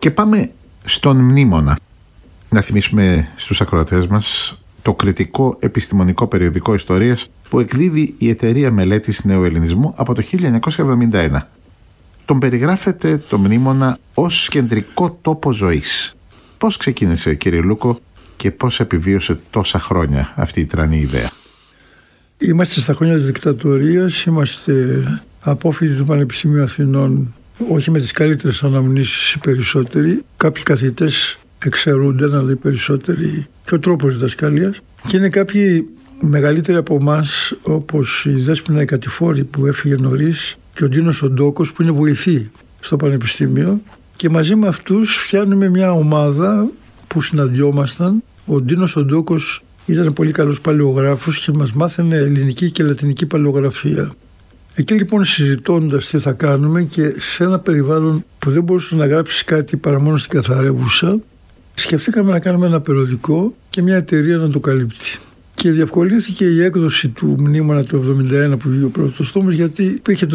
Και πάμε στον Μνήμονα. Να θυμίσουμε στους ακροατές μας το κριτικό επιστημονικό περιοδικό ιστορίας που εκδίδει η Εταιρεία Μελέτης Νεοελληνισμού από το 1971. Τον περιγράφεται το Μνήμονα ως κεντρικό τόπο ζωής. Πώς ξεκίνησε, κύριε Λούκο, και πώς επιβίωσε τόσα χρόνια αυτή η τρανή ιδέα? Είμαστε στα χρόνια της δικτατορίας, είμαστε απόφοιτοι του Πανεπιστημίου Αθηνών, όχι με τις καλύτερες αναμνήσεις οι περισσότεροι. Κάποιοι καθηγητές εξαιρούνται, αλλά οι περισσότεροι, και ο τρόπος διδασκαλίας. Και είναι κάποιοι μεγαλύτεροι από εμάς, όπως η Δέσποινα η Κατηφόρη που έφυγε νωρίς και ο Ντίνος ο Ντόκος που είναι βοηθοί στο Πανεπιστήμιο. Και μαζί με αυτούς φτιάνουμε μια ομάδα που συναντιόμασταν. Ο Ντίνος ο Ντόκος ήταν πολύ καλός παλαιογράφος και μας μάθαινε ελληνική και λατινική παλαιογραφία. Εκεί λοιπόν, συζητώντας τι θα κάνουμε και σε ένα περιβάλλον που δεν μπορούσε να γράψει κάτι παρά μόνο στην καθαρεύουσα, σκεφτήκαμε να κάνουμε ένα περιοδικό και μια εταιρεία να το καλύπτει. Και διευκολύνθηκε η έκδοση του Μνήμονα το 1971 που βγήκε ο πρώτος τόμος, γιατί υπήρχε το